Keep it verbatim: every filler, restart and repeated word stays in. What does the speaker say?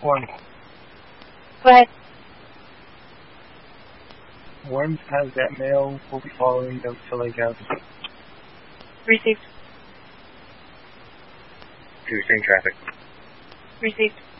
One. Go ahead. Worms has that mail. We'll be following them to Lake House. Received. Two, same traffic. Received.